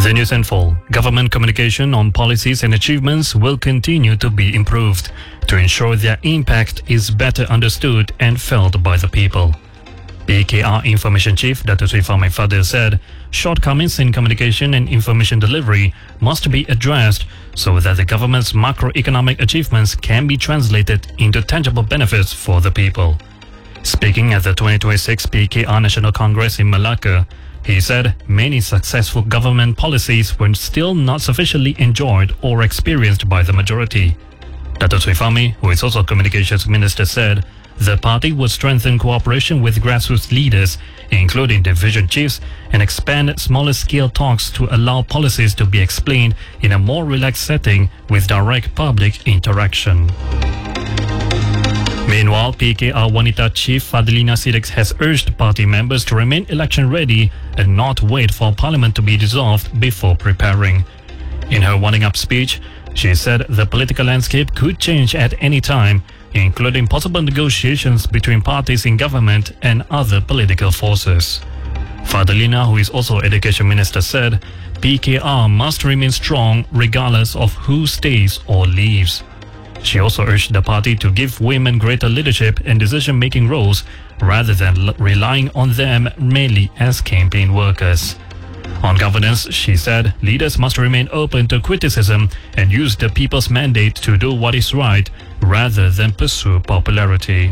The news in full. Government communication on policies and achievements will continue to be improved to ensure their impact is better understood and felt by the people. PKR Information Chief Dato Sri Fahmi Fadil said shortcomings in communication and information delivery must be addressed so that the government's macroeconomic achievements can be translated into tangible benefits for the people. Speaking at the 2026 PKR National Congress in Malacca, he said many successful government policies were still not sufficiently enjoyed or experienced by the majority. Dato Sri Fahmi, who is also Communications Minister, said the party would strengthen cooperation with grassroots leaders, including division chiefs, and expand smaller-scale talks to allow policies to be explained in a more relaxed setting with direct public interaction. Meanwhile, PKR Wanita Chief Fadlina Siddiq has urged party members to remain election-ready and not wait for Parliament to be dissolved before preparing. In her winding-up speech, she said the political landscape could change at any time, including possible negotiations between parties in government and other political forces. Fadlina, who is also Education Minister, said PKR must remain strong regardless of who stays or leaves. She also urged the party to give women greater leadership and decision-making roles rather than relying on them mainly as campaign workers. On governance, she said leaders must remain open to criticism and use the people's mandate to do what is right rather than pursue popularity.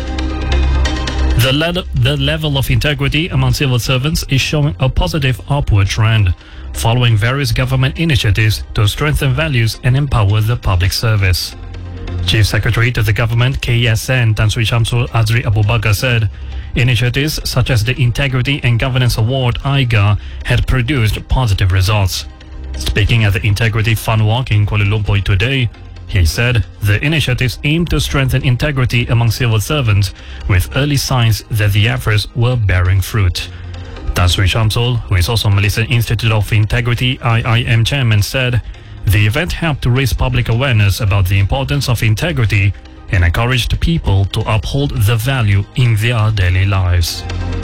The level of integrity among civil servants is showing a positive upward trend, following various government initiatives to strengthen values and empower the public service. Chief Secretary to the Government KSN Tan Sri Shamsul Azri Abu Bakar said initiatives such as the Integrity and Governance Award IGA had produced positive results. Speaking at the Integrity Fun Walk in Kuala Lumpur today, he said the initiatives aim to strengthen integrity among civil servants with early signs that the efforts were bearing fruit. Tan Sri Shamsul, who is also Malaysian Institute of Integrity IIM chairman, said the event helped to raise public awareness about the importance of integrity and encouraged people to uphold the value in their daily lives.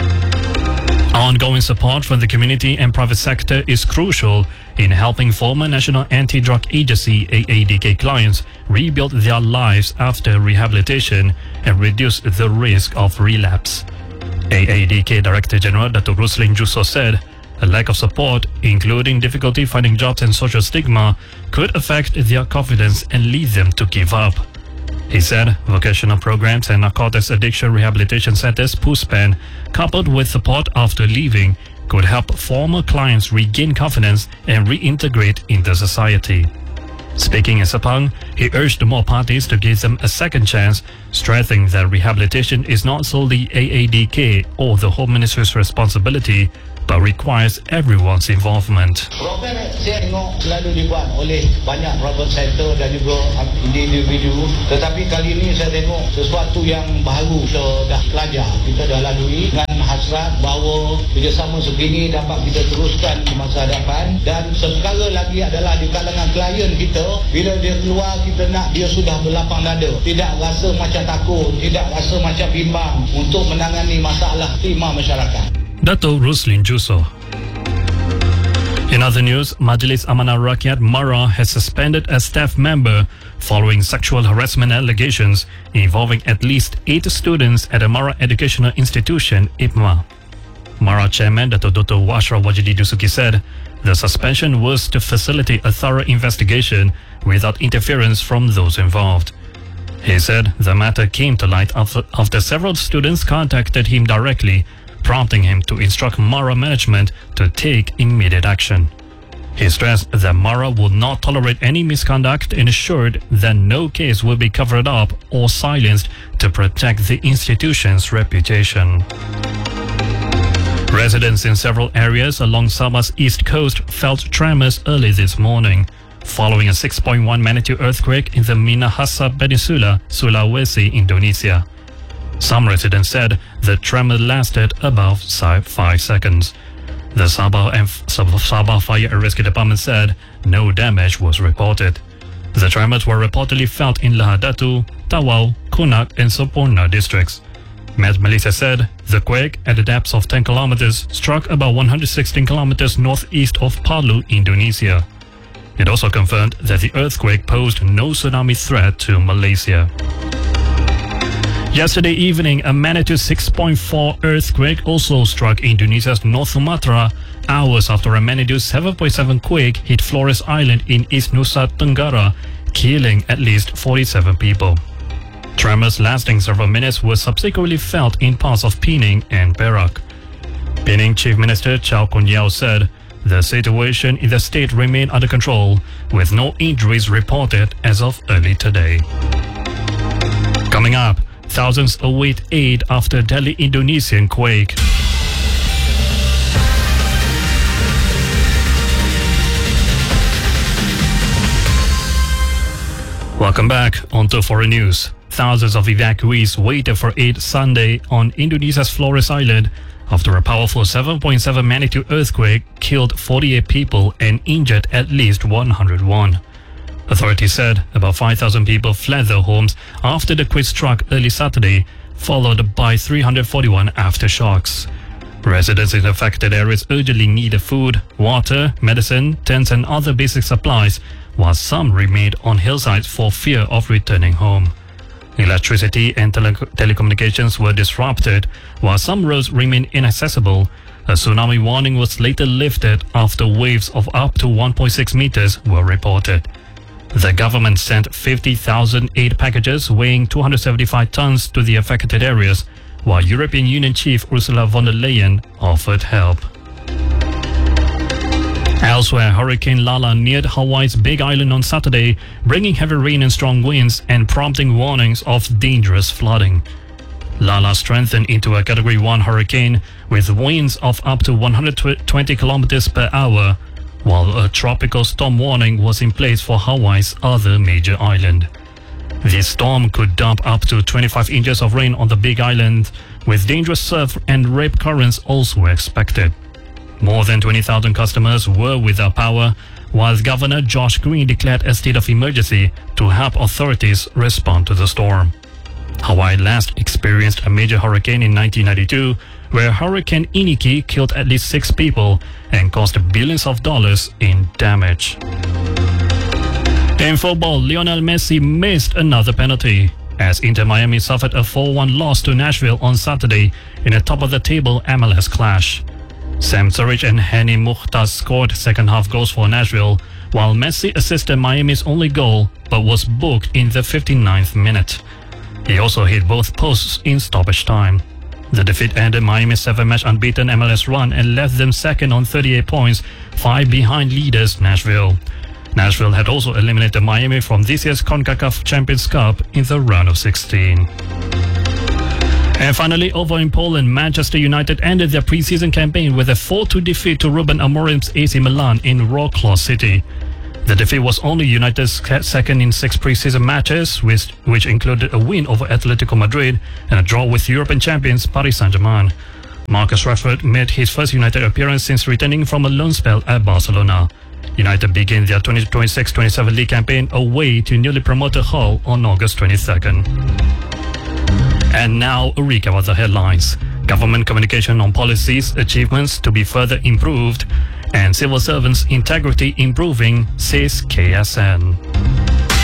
Ongoing support from the community and private sector is crucial in helping former National Anti-Drug Agency AADK clients rebuild their lives after rehabilitation and reduce the risk of relapse. AADK Director General Dato Ruslin Jusso said a lack of support, including difficulty finding jobs and social stigma, could affect their confidence and lead them to give up. He said vocational programs and narcotics addiction rehabilitation centers PUSPAN, coupled with support after leaving, could help former clients regain confidence and reintegrate into society. Speaking in Sepang, he urged more parties to give them a second chance, stressing that rehabilitation is not solely AADK or the Home Ministry's responsibility, but requires everyone's involvement. Program saya tengok selalu dibuat oleh banyak private sector dan juga individu, tetapi kali ini saya tengok sesuatu yang baru kita dah pelajar, kita dah lalui dengan hasrat bahawa kerjasama sebegini dapat kita teruskan di masa hadapan. Dan seperkara lagi adalah di kalangan klien kita, bila dia keluar kita nak dia sudah berlapang dada, tidak rasa macam takut, tidak rasa macam bimbang untuk menangani masalah stigma masyarakat. Dato Ruslin Jusso. In other news, Majlis Amanah Rakyat MARA has suspended a staff member following sexual harassment allegations involving at least 8 students at a MARA educational institution, IPMA. MARA chairman Dato Dr. Ashraf Wajidi Dusuki said the suspension was to facilitate a thorough investigation without interference from those involved. He said the matter came to light after several students contacted him directly, prompting him to instruct MARA management to take immediate action. He stressed that MARA would not tolerate any misconduct and assured that no case will be covered up or silenced to protect the institution's reputation. Residents in several areas along Sabah's east coast felt tremors early this morning, following a 6.1 magnitude earthquake in the Minahasa Peninsula, Sulawesi, Indonesia. Some residents said the tremor lasted about 5 seconds. The Sabah Fire and Rescue Department said no damage was reported. The tremors were reportedly felt in Lahad Datu, Tawau, Kunak and Sempurna districts. Met Malaysia said the quake at a depth of 10 kilometers struck about 116 kilometers northeast of Palu, Indonesia. It also confirmed that the earthquake posed no tsunami threat to Malaysia. Yesterday evening, a magnitude 6.4 earthquake also struck Indonesia's North Sumatra, hours after a magnitude 7.7 quake hit Flores Island in East Nusa Tenggara, killing at least 47 people. Tremors lasting several minutes were subsequently felt in parts of Penang and Perak. Penang Chief Minister Chow Kun Yeow said the situation in the state remained under control, with no injuries reported as of early today. Coming up, thousands await aid after deadly Indonesian quake. Welcome back onto Foreign News. Thousands of evacuees waited for aid Sunday on Indonesia's Flores Island after a powerful 7.7 magnitude earthquake killed 48 people and injured at least 101. Authorities said about 5,000 people fled their homes after the quake struck early Saturday, followed by 341 aftershocks. Residents in affected areas urgently needed food, water, medicine, tents and other basic supplies, while some remained on hillsides for fear of returning home. Electricity and telecommunications were disrupted, while some roads remained inaccessible. A tsunami warning was later lifted after waves of up to 1.6 meters were reported. The government sent 50,000 aid packages weighing 275 tons to the affected areas, while European Union Chief Ursula von der Leyen offered help. Elsewhere, Hurricane Lala neared Hawaii's Big Island on Saturday, bringing heavy rain and strong winds and prompting warnings of dangerous flooding. Lala strengthened into a Category 1 hurricane with winds of up to 120 kilometers per hour, while a tropical storm warning was in place for Hawaii's other major island. This storm could dump up to 25 inches of rain on the Big Island, with dangerous surf and rip currents also expected. More than 20,000 customers were without power, while Governor Josh Green declared a state of emergency to help authorities respond to the storm. Hawaii last experienced a major hurricane in 1992, where Hurricane Iniki killed at least 6 people and caused billions of dollars in damage. In football, Lionel Messi missed another penalty as Inter Miami suffered a 4-1 loss to Nashville on Saturday in a top-of-the-table MLS clash. Sam Zurich and Hani Mukhtar scored second-half goals for Nashville, while Messi assisted Miami's only goal but was booked in the 59th minute. He also hit both posts in stoppage time. The defeat ended Miami's 7-match unbeaten MLS run and left them second on 38 points, 5 behind leaders Nashville. Nashville had also eliminated Miami from this year's CONCACAF Champions Cup in the round of 16. And finally, over in Poland, Manchester United ended their pre-season campaign with a 4-2 defeat to Ruben Amorim's AC Milan in Wrocław City. The defeat was only United's second in 6 pre-season matches, which included a win over Atletico Madrid and a draw with European champions Paris Saint-Germain. Marcus Rashford made his first United appearance since returning from a loan spell at Barcelona. United began their 2026-27 league campaign away to newly promoted Hull on August 22nd. And now a recap of the headlines. Government communication on policies, achievements to be further improved, and civil servants' integrity improving, says KSN.